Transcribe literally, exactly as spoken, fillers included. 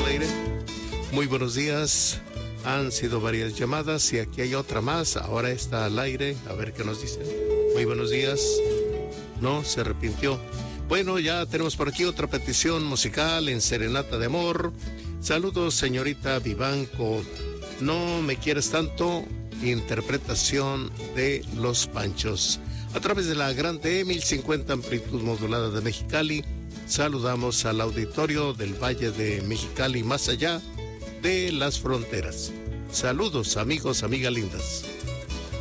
aire. Muy buenos días. Han sido varias llamadas y aquí hay otra más. Ahora está al aire. A ver qué nos dicen. Muy buenos días. No, se arrepintió. Bueno, ya tenemos por aquí otra petición musical en Serenata de Amor. Saludos, señorita Vivanco. No me quieres tanto. Interpretación de Los Panchos. A través de la Grande mil cincuenta amplitud modulada de Mexicali, saludamos al auditorio del Valle de Mexicali, más allá de las fronteras. Saludos, amigos, amigas lindas.